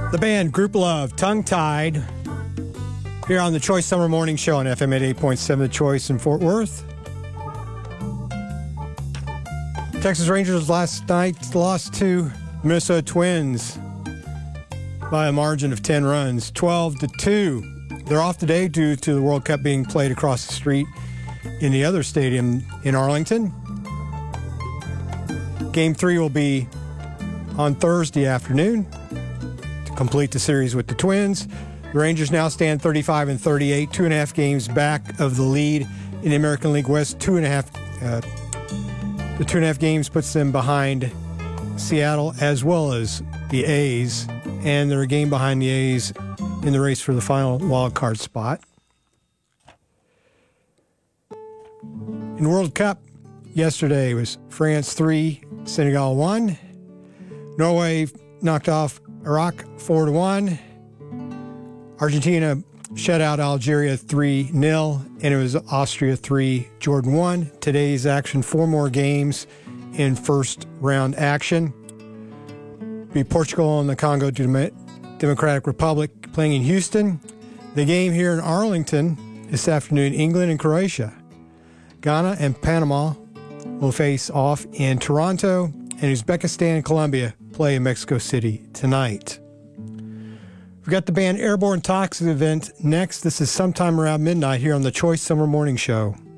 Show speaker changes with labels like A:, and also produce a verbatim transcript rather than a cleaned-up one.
A: The band Group Love, Tongue Tied, here on the Choice Summer Morning Show on F M eighty-eight point seven, The Choice in Fort Worth. Texas Rangers last night lost to Minnesota Twins by a margin of ten runs, twelve to two. They're off today due to the World Cup being played across the street in the other stadium in Arlington. Game three will be on Thursday afternoon to complete the series with the Twins. The Rangers now stand thirty-five and thirty-eight, two and a half games back of the lead in the American League West. Two and a half, uh, the two and a half games puts them behind Seattle as well as the A's, and they're a game behind the A's in the race for the final wild card spot. In the World Cup yesterday was France three, Senegal one. Norway knocked off Iraq four to one. Argentina shut out Algeria three nil, and it was Austria three, Jordan one. Today's action, four more games in first round action. Be Portugal and the Congo Democratic Republic playing in Houston. The game here in Arlington this afternoon, England and Croatia. Ghana and Panama will face off in Toronto, and Uzbekistan and Colombia play in Mexico City tonight. We've got the band Airborne Toxic event next. This is sometime around midnight here on the Choice Summer Morning Show.